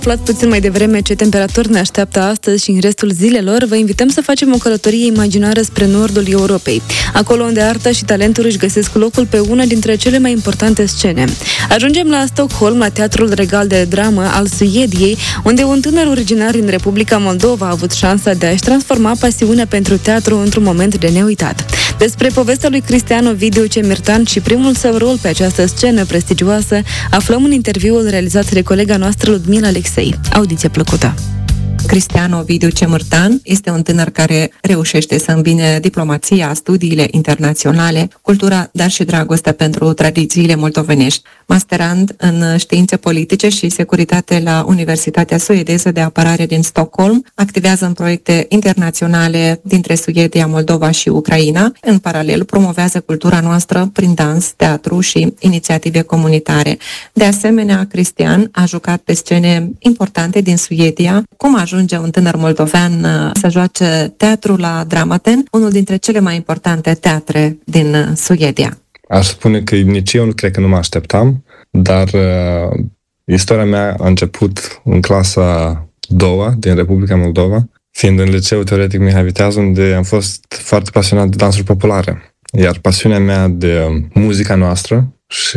Aflat puțin mai devreme ce temperaturi ne așteaptă astăzi și în restul zilelor, vă invităm să facem o călătorie imaginară spre nordul Europei, acolo unde arta și talentul își găsesc locul pe una dintre cele mai importante scene. Ajungem la Stockholm, la Teatrul Regal de Dramă al Suediei, unde un tânăr originar din Republica Moldova a avut șansa de a-și transforma pasiunea pentru teatru într-un moment de neuitat. Despre povestea lui Cristian Ovidiu Cemirtan și primul său rol pe această scenă prestigioasă aflăm în interviul realizat de colega noastră Ludmila Alexei. Audiție plăcută! Cristian Ovidiu Cemirtan este un tânăr care reușește să îmbine diplomația, studiile internaționale, cultura, dar și dragostea pentru tradițiile moldovenești. Masterand în științe politice și securitate la Universitatea Suedeză de Apărare din Stockholm, activează în proiecte internaționale dintre Suedia, Moldova și Ucraina. În paralel, promovează cultura noastră prin dans, teatru și inițiative comunitare. De asemenea, Cristian a jucat pe scene importante din Suedia. Cum ajunge un tânăr moldovean să joace teatru la Dramaten, unul dintre cele mai importante teatre din Suedia? Aș spune că nici eu nu cred că nu mă așteptam, dar istoria mea a început în clasa 2 din Republica Moldova, fiind în liceu teoretic Mihai Viteaz, unde am fost foarte pasionat de dansuri populare. Iar pasiunea mea de muzica noastră și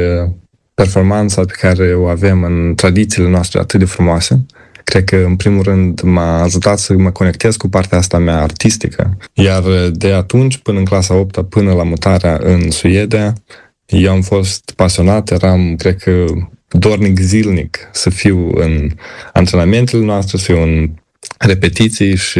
performanța pe care o avem în tradițiile noastre atât de frumoase, cred că, în primul rând, m-a ajutat să mă conectez cu partea asta mea artistică. Iar de atunci, până în clasa 8-a, până la mutarea în Suedia, eu am fost pasionat, eram, cred că, dornic zilnic să fiu în antrenamentele noastre, să fiu în repetiții și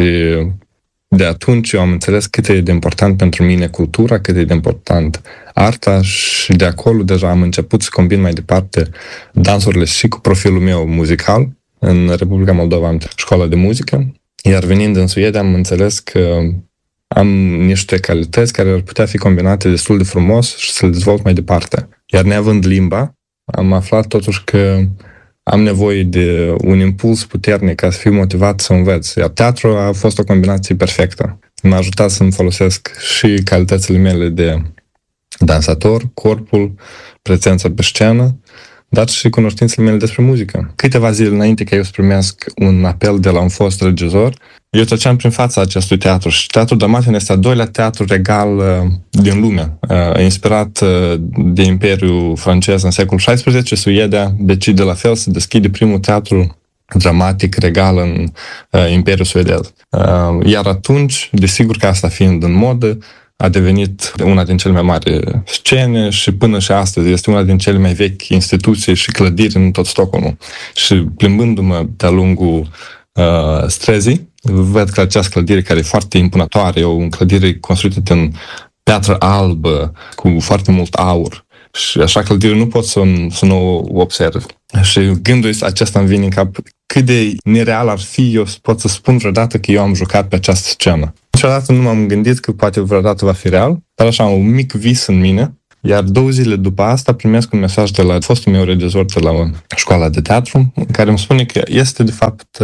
de atunci eu am înțeles cât e de important pentru mine cultura, cât e de important arta și de acolo deja am început să combin mai departe dansurile și cu profilul meu muzical. În Republica Moldova am școală de muzică, iar venind în Suedia am înțeles că am niște calități care ar putea fi combinate destul de frumos și să le dezvolt mai departe. Iar neavând limba, am aflat totuși că am nevoie de un impuls puternic ca să fiu motivat să învăț. Iar teatru a fost o combinație perfectă. M-a ajutat să-mi folosesc și calitățile mele de dansator, corpul, prezența pe scenă, dar și cunoștințele mele despre muzică. Câteva zile înainte ca eu să primesc un apel de la un fost regizor, eu treceam prin fața acestui teatru și Teatrul Dramaten este al doilea teatru regal din lume. Inspirat de Imperiul francez în secolul XVI, Suedia decide la fel să deschide primul teatru dramatic regal în Imperiul suedez. Iar atunci, desigur că asta fiind în modă, a devenit una din cele mai mari scene și până și astăzi este una din cele mai vechi instituții și clădiri în tot Stockholmul. Și plimbându-mă de-a lungul străzii, văd că această clădire, care e foarte impunătoare, e o clădire construită din piatră albă, cu foarte mult aur. Și așa clădire nu pot să nu o observ. Și gândul acesta îmi vine în cap, cât de nereal ar fi eu să pot să spun vreodată că eu am jucat pe această scenă. Niciodată nu m-am gândit că poate vreodată va fi real, dar așa, un mic vis în mine. Iar 2 zile după asta primesc un mesaj de la fostul meu regizor de la școala de teatru, în care îmi spune că este de fapt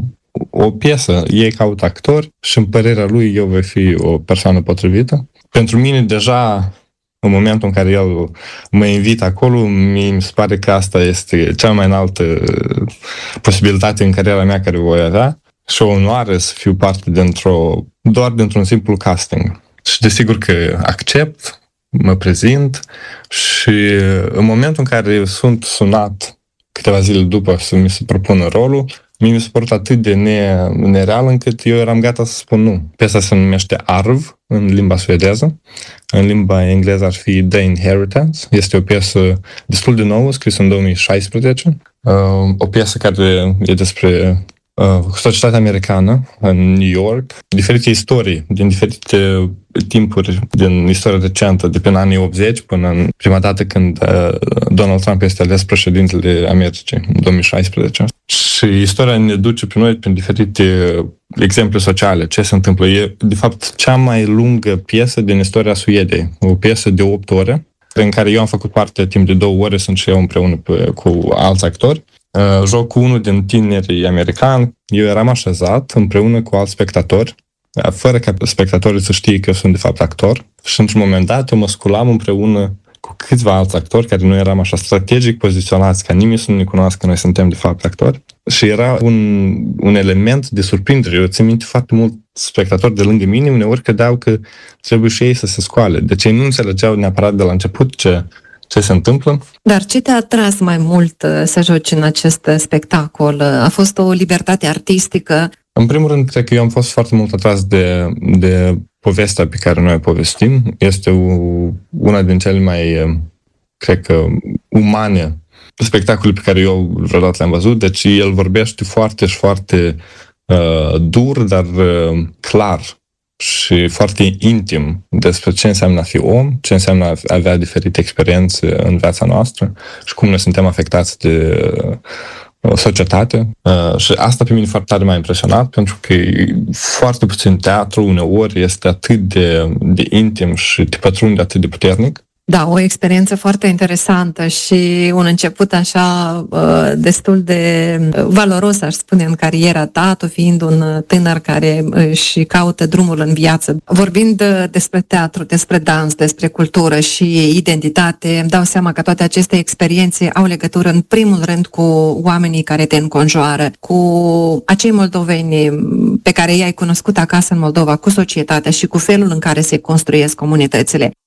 o piesă. Ei caută actori și în părerea lui eu voi fi o persoană potrivită. Pentru mine deja, în momentul în care el mă invită acolo, mi se pare că asta este cea mai înaltă posibilitate în cariera mea care voi avea și o onoare să fiu parte doar dintr-un simplu casting. Și desigur că accept, mă prezint și în momentul în care sunt sunat câteva zile după să mi se propună rolul, mi s-a părut atât de nereal încât eu eram gata să spun nu. Piesa se numește Arv în limba suedeză. În limba engleză ar fi The Inheritance. Este o piesă destul de nouă, scrisă în 2016. O piesă care e despre societatea americană în New York, diferite istorii din diferite timpuri din istoria recentă, de până anii 80 până în prima dată când Donald Trump este ales președintele Americii în 2016. Și istoria ne duce pe noi prin diferite exemple sociale, ce se întâmplă. E, de fapt, cea mai lungă piesă din istoria Suediei, o piesă de 8 ore, în care eu am făcut parte timp de 2 ore, sunt și eu împreună cu alți actori. Joc cu unul din tinerii americani, eu eram așezat împreună cu alți spectatori, fără ca spectatorii să știe că eu sunt de fapt actor. Și într-un moment dat eu mă sculam împreună cu câțiva alți actori care nu eram așa strategic poziționați ca nimeni să nu ne cunoască că noi suntem de fapt actori. Și era un element de surprindere. Eu țin minte foarte mult spectatori de lângă mine, uneori credeau că trebuie și ei să se scoale. Deci ei nu înțelegeau neapărat de la început ce se întâmplă. Dar ce te-a atras mai mult să joci în acest spectacol? A fost o libertate artistică? În primul rând, cred că eu am fost foarte mult atras de povestea pe care noi o povestim. Este una din cele mai, cred că, umane spectacole pe care eu vreodată le-am văzut. Deci el vorbește foarte și foarte dur, dar clar și foarte intim despre ce înseamnă a fi om, ce înseamnă a avea diferite experiențe în viața noastră și cum ne suntem afectați de societate. Și asta pe mine foarte tare m-a impresionat, pentru că foarte puțin teatru uneori este atât de intim și te pătrunde atât de puternic. Da, o experiență foarte interesantă și un început așa destul de valoros, aș spune, în cariera ta, tu fiind un tânăr care își caută drumul în viață. Vorbind despre teatru, despre dans, despre cultură și identitate, îmi dau seama că toate aceste experiențe au legătură în primul rând cu oamenii care te înconjoară, cu acei moldoveni pe care i-ai cunoscut acasă în Moldova, cu societatea și cu felul în care se construiesc comunitățile.